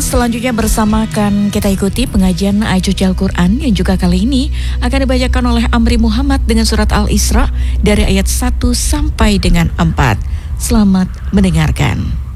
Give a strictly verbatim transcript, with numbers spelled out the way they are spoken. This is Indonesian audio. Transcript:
Selanjutnya bersamakan kita ikuti pengajian ayat suci Al-Quran yang juga kali ini akan dibacakan oleh Amri Muhammad dengan surat Al-Isra dari ayat satu sampai dengan empat. Selamat mendengarkan.